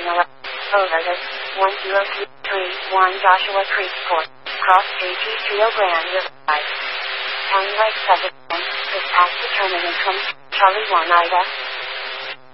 11. Over this, 10331 Joshua Creek Port. Cross JT Rio Grande River 5. County right 7. This pass to terminal 20. Charlie 1 Ida.